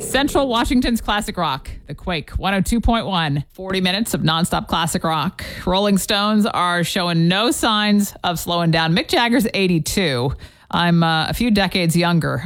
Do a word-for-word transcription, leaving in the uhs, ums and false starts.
Central Washington's classic rock, The Quake, one oh two point one. forty minutes of nonstop classic rock. Rolling Stones are showing no signs of slowing down. Mick Jagger's eighty-two. I'm uh, a few decades younger.